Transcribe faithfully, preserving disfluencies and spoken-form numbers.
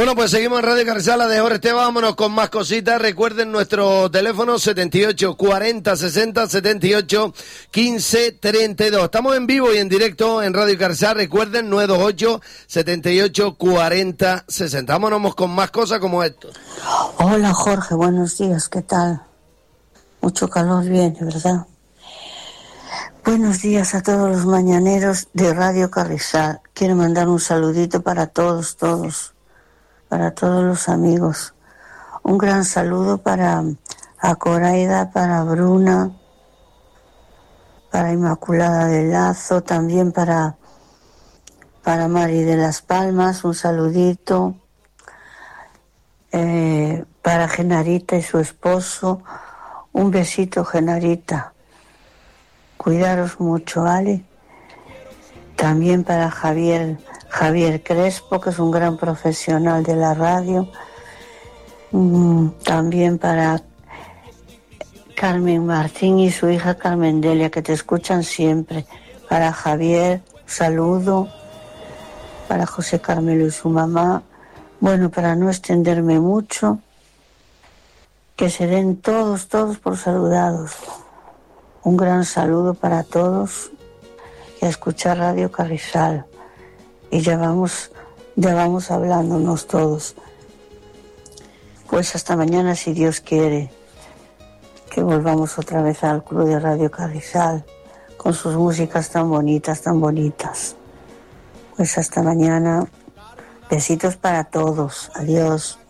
Bueno, pues seguimos en Radio Carrizal, la de Jorge Esteban, vámonos con más cositas. Recuerden nuestro teléfono setenta y ocho cuarenta sesenta setenta y ocho quince treinta y dos. Estamos en vivo y en directo en Radio Carrizal. Recuerden nueve dos ocho setenta y ocho cuarenta sesenta. Vámonos con más cosas como esto. Hola Jorge, buenos días, ¿qué tal? Mucho calor viene, ¿verdad? Buenos días a todos los mañaneros de Radio Carrizal. Quiero mandar un saludito para todos, todos, para todos los amigos. Un gran saludo para Acoraida, para Bruna, para Inmaculada del Lazo, también para, para Mari de las Palmas, un saludito. Eh, para Genarita y su esposo, un besito, Genarita. Cuidaros mucho, ¿vale? También para Javier, Javier Crespo, que es un gran profesional de la radio. Mm, también para Carmen Martín y su hija Carmen Delia, que te escuchan siempre. Para Javier, saludo. Para José Carmelo y su mamá. Bueno, para no extenderme mucho, que se den todos, todos por saludados. Un gran saludo para todos y a escuchar Radio Carrizal. Y ya vamos, ya vamos hablándonos todos. Pues hasta mañana, si Dios quiere, que volvamos otra vez al Club de Radio Carrizal con sus músicas tan bonitas, tan bonitas. Pues hasta mañana. Besitos para todos. Adiós.